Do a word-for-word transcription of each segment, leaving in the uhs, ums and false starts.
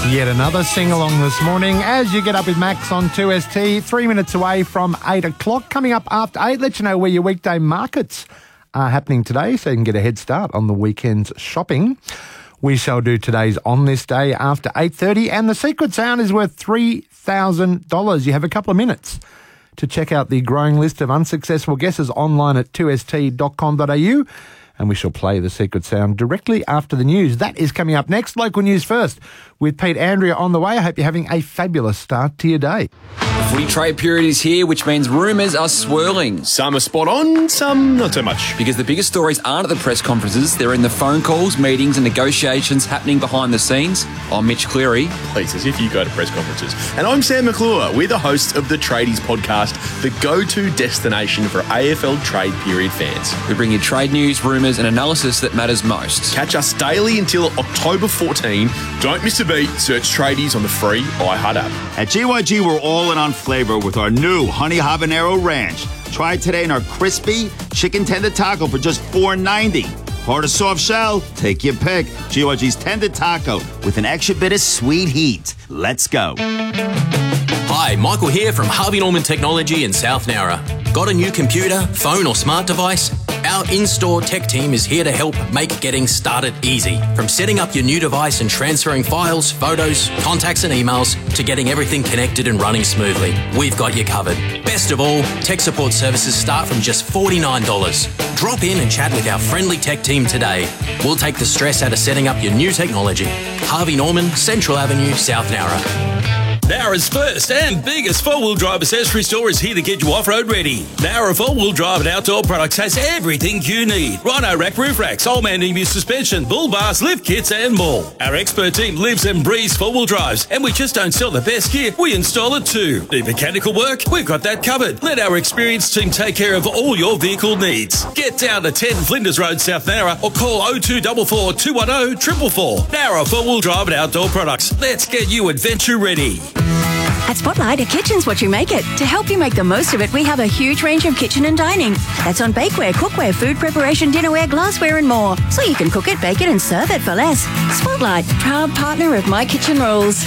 Yet another sing-along this morning as you get up with Max on two S T, three minutes away from eight o'clock. Coming up after eight, let you know where your weekday markets are happening today so you can get a head start on the weekend's shopping. We shall do today's On This Day after eight thirty, and the secret sound is worth three thousand dollars. You have a couple of minutes to check out the growing list of unsuccessful guesses online at two s t dot com dot a u. And we shall play the secret sound directly after the news. That is coming up next. Local news first with Pete Andrea on the way. I hope you're having a fabulous start to your day. The free trade period is here, which means rumours are swirling. Some are spot on, some not so much. Because the biggest stories aren't at the press conferences, they're in the phone calls, meetings and negotiations happening behind the scenes. I'm Mitch Cleary. Please, as if you go to press conferences. And I'm Sam McClure. We're the hosts of the Tradies podcast, the go-to destination for A F L trade period fans. We bring you trade news, rumours and analysis that matters most. Catch us daily until October fourteenth. Don't miss a beat. Search Tradies on the free iHeart app. At G Y G, we're all in on flavor with our new Honey Habanero Ranch. Try it today in our crispy chicken tender taco for just four ninety. Hard or soft shell? Take your pick. G Y G's tender taco with an extra bit of sweet heat. Let's go. Hi, Michael here from Harvey Norman Technology in South Nowra. Got a new computer, phone or smart device? Our in-store tech team is here to help make getting started easy. From setting up your new device and transferring files, photos, contacts and emails to getting everything connected and running smoothly. We've got you covered. Best of all, tech support services start from just forty-nine dollars. Drop in and chat with our friendly tech team today. We'll take the stress out of setting up your new technology. Harvey Norman, Central Avenue, South Nowra. Nowra's first and biggest four-wheel drive accessory store is here to get you off-road ready. Nowra four-wheel drive and outdoor products has everything you need. Rhino rack roof racks, old man E M U suspension, bull bars, lift kits and more. Our expert team lives and breathes four-wheel drives, and we just don't sell the best gear, we install it too. Need mechanical work? We've got that covered. Let our experienced team take care of all your vehicle needs. Get down to ten Flinders Road, South Nowra, or call oh two four four, two one oh, four four four. Nowra four-wheel drive and outdoor products. Let's get you adventure ready. At Spotlight, a kitchen's what you make it. To help you make the most of it, we have a huge range of kitchen and dining. That's on bakeware, cookware, food preparation, dinnerware, glassware and more. So you can cook it, bake it and serve it for less. Spotlight, proud partner of My Kitchen Rules.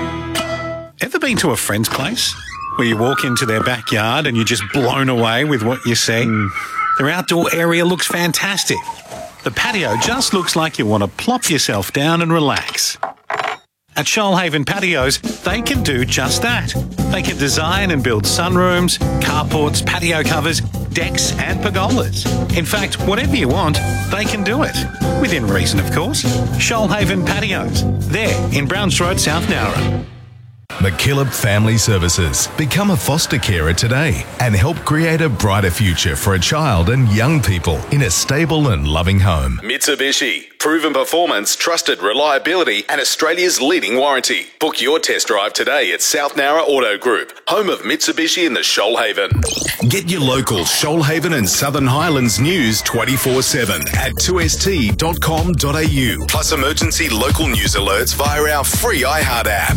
Ever been to a friend's place where you walk into their backyard and you're just blown away with what you see? Mm. Their outdoor area looks fantastic. The patio just looks like you want to plop yourself down and relax. At Shoalhaven Patios, they can do just that. They can design and build sunrooms, carports, patio covers, decks and pergolas. In fact, whatever you want, they can do it. Within reason, of course. Shoalhaven Patios. There in Browns Road, South Nowra. McKillop Family Services. Become a foster carer today and help create a brighter future for a child and young people in a stable and loving home. Mitsubishi. Proven performance, trusted reliability and Australia's leading warranty. Book your test drive today at South Nowra Auto Group, home of Mitsubishi in the Shoalhaven. Get your local Shoalhaven and Southern Highlands news twenty-four seven at two s t dot com dot a u. Plus emergency local news alerts via our free iHeart app.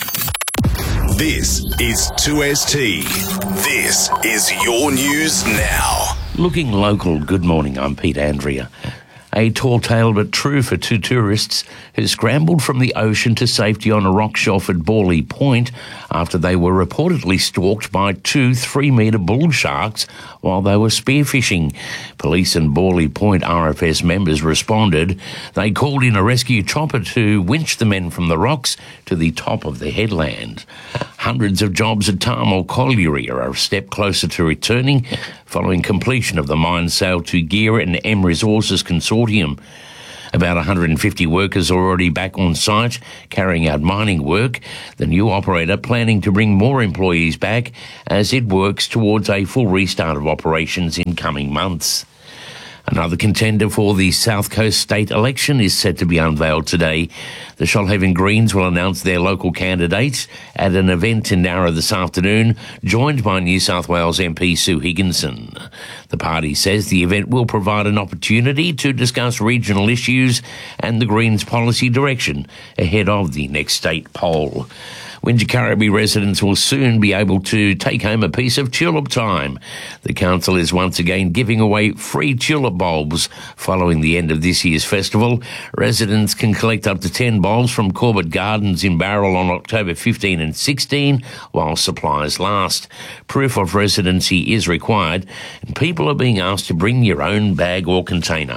This is two S T. This is your news now. Looking local, good morning, I'm Pete Andrea. A tall tale but true for two tourists who scrambled from the ocean to safety on a rock shelf at Borley Point after they were reportedly stalked by two three-metre bull sharks while they were spearfishing. Police and Borley Point R F S members responded. They called in a rescue chopper to winch the men from the rocks to the top of the headland. Hundreds of jobs at Tarmore Colliery are a step closer to returning following completion of the mine sale to Gear and M Resources Consortium. About one hundred fifty workers are already back on site carrying out mining work. The new operator planning to bring more employees back as it works towards a full restart of operations in coming months. Another contender for the South Coast state election is set to be unveiled today. The Shoalhaven Greens will announce their local candidates at an event in Nowra this afternoon, joined by New South Wales M P Sue Higginson. The party says the event will provide an opportunity to discuss regional issues and the Greens' policy direction ahead of the next state poll. Wingecarribee residents will soon be able to take home a piece of tulip time. The council is once again giving away free tulip bulbs following the end of this year's festival. Residents can collect up to ten bulbs from Corbett Gardens in Barrel on October fifteenth and sixteenth while supplies last. Proof of residency is required and people are being asked to bring your own bag or container.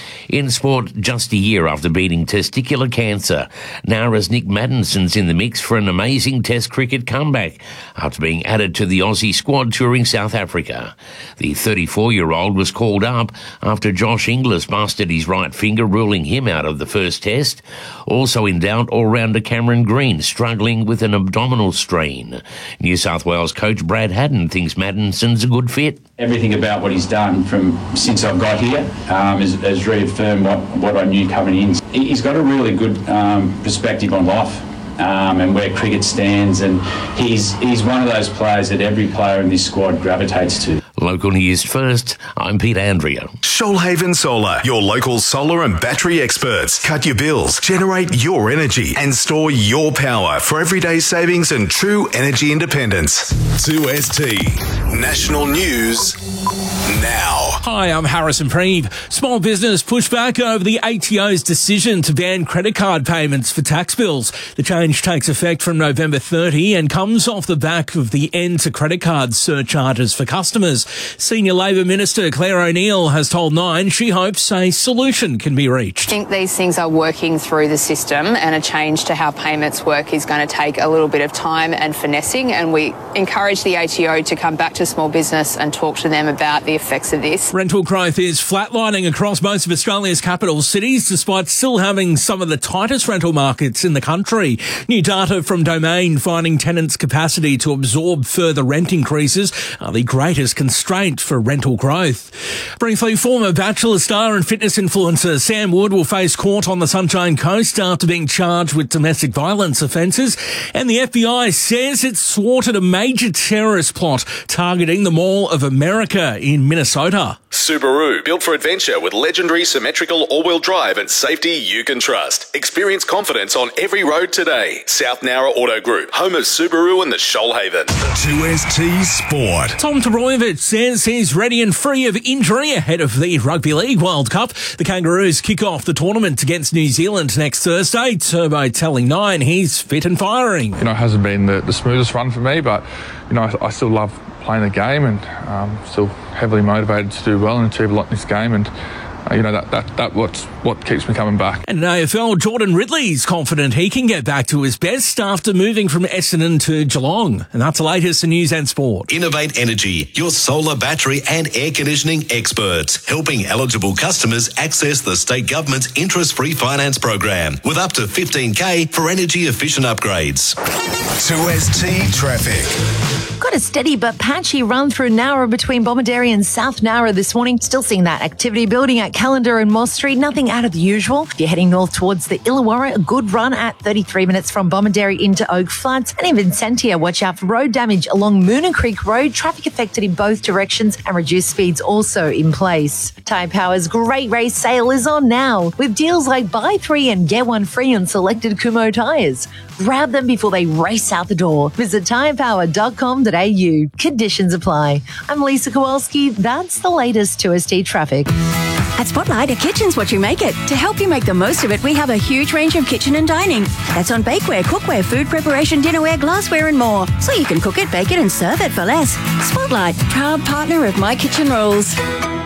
In sport, just a year after beating testicular cancer, Nara's Nick Maddenson's in the mix for an amazing Test cricket comeback after being added to the Aussie squad touring South Africa. The thirty-four-year-old was called up after Josh Inglis busted his right finger, ruling him out of the first Test. Also in doubt, all-rounder Cameron Green struggling with an abdominal strain. New South Wales coach Brad Haddon thinks Maddenson's a good fit. Everything about what he's done from since I've got here um, has, has reaffirmed what, what I knew coming in. He's got a really good um, perspective on life um, and where cricket stands, and he's he's one of those players that every player in this squad gravitates to. Local News First, I'm Pete Andrea. Shoalhaven Solar, your local solar and battery experts. Cut your bills, generate your energy, and store your power for everyday savings and true energy independence. two S T National News now. Hi, I'm Harrison Preeve. Small business pushback over the A T O's decision to ban credit card payments for tax bills. The change takes effect from November thirtieth and comes off the back of the end to credit card surcharges for customers. Senior Labor Minister Claire O'Neill has told Nine she hopes a solution can be reached. I think these things are working through the system, and a change to how payments work is going to take a little bit of time and finessing, and we encourage the A T O to come back to small business and talk to them about the effects of this. Rental growth is flatlining across most of Australia's capital cities, despite still having some of the tightest rental markets in the country. New data from Domain finding tenants' capacity to absorb further rent increases are the greatest constraint for rental growth. Briefly, former Bachelor star and fitness influencer Sam Wood will face court on the Sunshine Coast after being charged with domestic violence offences, and the F B I says it's thwarted a major terrorist plot targeting the Mall of America in Minnesota. Subaru, built for adventure with legendary symmetrical all-wheel drive and safety you can trust. Experience confidence on every road today. South Nowra Auto Group, home of Subaru and the Shoalhaven. two S T Sport. Tom Toroyevich says he's ready and free of injury ahead of the Rugby League World Cup. The Kangaroos kick off the tournament against New Zealand next Thursday. Turbo telling Nine he's fit and firing. You know, it hasn't been the, the smoothest run for me, but, you know, I, I still love playing the game and um, still heavily motivated to do well and achieve a lot in this game, and uh, you know that that that what's what keeps me coming back. And in A F L, Jordan Ridley's confident he can get back to his best after moving from Essendon to Geelong, and that's the latest in news and sport. Innovate Energy, your solar, battery and air conditioning experts, helping eligible customers access the state government's interest-free finance program with up to fifteen K for energy efficient upgrades. two S T Traffic. Got a steady but patchy run through Nowra between Bomaderry and South Nowra this morning. Still seeing that activity building at Callender and Moss Street. Nothing out of the usual. If you're heading north towards the Illawarra, a good run at thirty-three minutes from Bomaderry into Oak Flats. And in Vincentia, watch out for road damage along Mooner Creek Road. Traffic affected in both directions and reduced speeds also in place. Tyre Power's Great Race Sale is on now with deals like buy three and get one free on selected Kumho tyres. Grab them before they race out the door. Visit tyre power dot com dot a u. Conditions apply. I'm Lisa Kowalski. That's the latest two S T traffic. At Spotlight, a kitchen's what you make it. To help you make the most of it, we have a huge range of kitchen and dining. That's on bakeware, cookware, food preparation, dinnerware, glassware and more. So you can cook it, bake it and serve it for less. Spotlight, proud partner of My Kitchen Rules.